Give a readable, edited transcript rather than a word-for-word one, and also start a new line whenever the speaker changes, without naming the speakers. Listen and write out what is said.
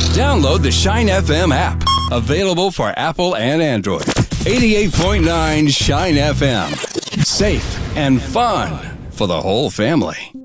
Download the Shine FM app. Available for Apple and Android. 88.9 Shine FM. Safe and fun for the whole family.